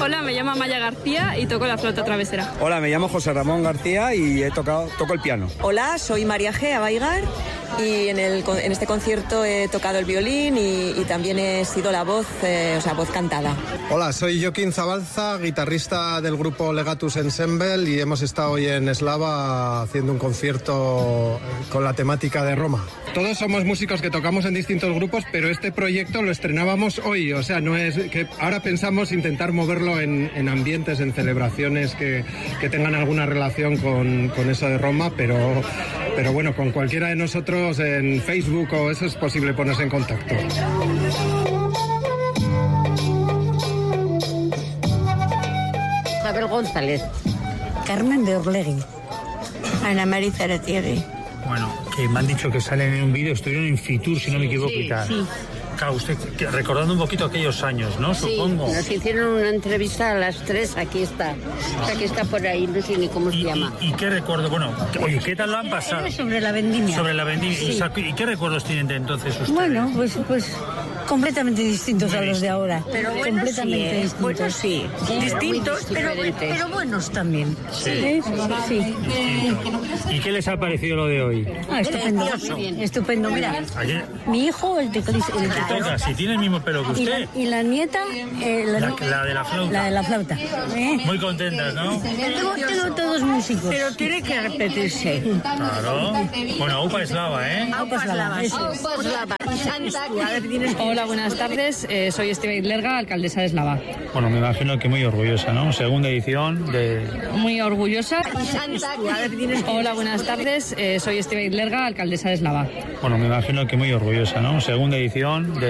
Hola, me llamo Amaya García y toco la flauta travesera. Hola, me llamo José Ramón García y toco el piano. Hola, soy María G. Abaigar y en este concierto he tocado el violín y también he sido la voz, voz cantada. Hola, soy Joaquín Zabalza, guitarrista del grupo Legatus Ensemble y hemos estado hoy en Eslava haciendo un concierto con la temática de Roma. Todos somos músicos que tocamos en distintos grupos, pero este proyecto lo estrenábamos hoy, o sea, no es que ahora pensamos intentar moverlo en ambientes, en celebraciones que tengan alguna relación con eso de Roma, pero bueno, con cualquiera de nosotros en Facebook o eso es posible ponerse en contacto. Isabel González. Carmen de Orlegui. Ana María Zaratiegui. Bueno, que me han dicho que salen en un vídeo, estuvieron en Fitur, si no me equivoco, y tal. Sí. Claro, usted recordando un poquito aquellos años, ¿no? Sí, Supongo. nos hicieron una entrevista a las 3, aquí está. Aquí está por ahí, no sé ni cómo se llama. ¿Y qué recuerdo? Bueno, oye, ¿qué tal lo han pasado? Era sobre la vendimia. Sobre la vendimia. Sí. ¿Y qué recuerdos tienen de entonces ustedes? Bueno, pues completamente distintos a los de ahora. Pero buenos completamente sí, distintos. buenos sí. Distintos, Muy pero diferentes. buenos también. Sí. Sí. ¿Y qué les ha parecido lo de hoy? Estupendo. Precioso. Estupendo. Mira, Ayer, mi hijo, el teclista. ¿qué toca? Si tiene el mismo pelo que usted. Y la nieta, La de la flauta. La de la flauta. Muy contentas, ¿no? Tengo todos músicos. Pero tiene que repetirse. Claro. Bueno, Aupa Eslava, ¿eh? Aupa Eslava, eso. Aupa Eslava. Hola, buenas tardes. Soy Estibet Lerga, alcaldesa de Eslava. Bueno, me imagino que muy orgullosa, ¿no? Segunda edición de... Muy orgullosa. Hola, buenas tardes. Soy Estibet Lerga, alcaldesa de Eslava. Bueno, me imagino que muy orgullosa, ¿no? Segunda edición de...